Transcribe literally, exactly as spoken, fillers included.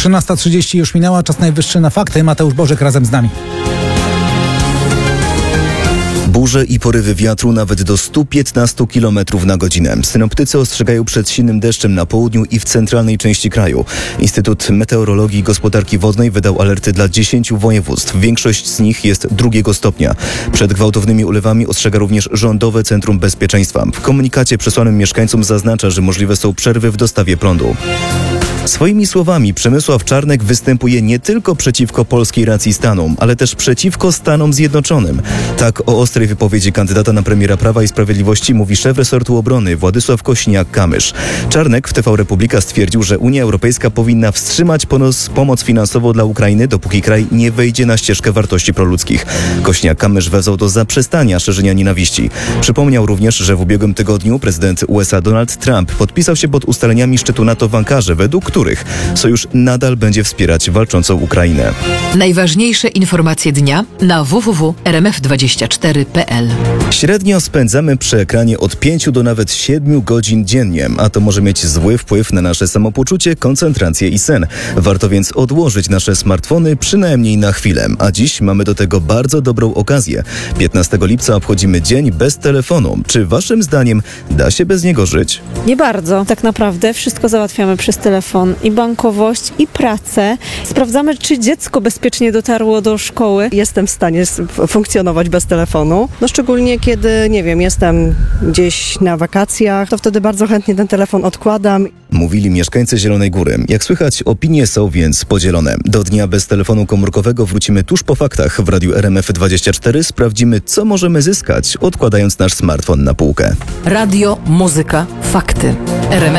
trzynasta trzydzieści już minęła, czas najwyższy na fakty. Mateusz Bożek razem z nami. Burze i porywy wiatru nawet do stu piętnastu kilometrów na godzinę. Synoptycy ostrzegają przed silnym deszczem na południu i w centralnej części kraju. Instytut Meteorologii i Gospodarki Wodnej wydał alerty dla dziesięciu województw. Większość z nich jest drugiego stopnia. Przed gwałtownymi ulewami ostrzega również Rządowe Centrum Bezpieczeństwa. W komunikacie przesłanym mieszkańcom zaznacza, że możliwe są przerwy w dostawie prądu. Swoimi słowami Przemysław Czarnek występuje nie tylko przeciwko polskiej racji stanu, ale też przeciwko Stanom Zjednoczonym. Tak o ostrej wypowiedzi kandydata na premiera Prawa i Sprawiedliwości mówi szef resortu obrony Władysław Kosiniak-Kamysz. Czarnek w T V Republika stwierdził, że Unia Europejska powinna wstrzymać ponos, pomoc finansową dla Ukrainy, dopóki kraj nie wejdzie na ścieżkę wartości proludzkich. Kosiniak-Kamysz wezwał do zaprzestania szerzenia nienawiści. Przypomniał również, że w ubiegłym tygodniu prezydent U S A Donald Trump podpisał się pod ustaleniami szczytu NATO w Ankarze, według których sojusz nadal będzie wspierać walczącą Ukrainę. Najważniejsze informacje dnia na w w w kropka r m f dwadzieścia cztery kropka p l. Średnio spędzamy przy ekranie od pięciu do nawet siedmiu godzin dziennie, a to może mieć zły wpływ na nasze samopoczucie, koncentrację i sen. Warto więc odłożyć nasze smartfony przynajmniej na chwilę, a dziś mamy do tego bardzo dobrą okazję. piętnastego lipca obchodzimy dzień bez telefonu. Czy waszym zdaniem da się bez niego żyć? Nie bardzo. Tak naprawdę wszystko załatwiamy przez telefon. I bankowość, i pracę. Sprawdzamy, czy dziecko bezpiecznie dotarło do szkoły. Jestem w stanie funkcjonować bez telefonu. No szczególnie kiedy, nie wiem, jestem gdzieś na wakacjach, to wtedy bardzo chętnie ten telefon odkładam. Mówili mieszkańcy Zielonej Góry. Jak słychać, opinie są więc podzielone. Do dnia bez telefonu komórkowego wrócimy tuż po faktach. W Radiu R M F dwadzieścia cztery sprawdzimy, co możemy zyskać, odkładając nasz smartfon na półkę. Radio, muzyka, fakty. R M F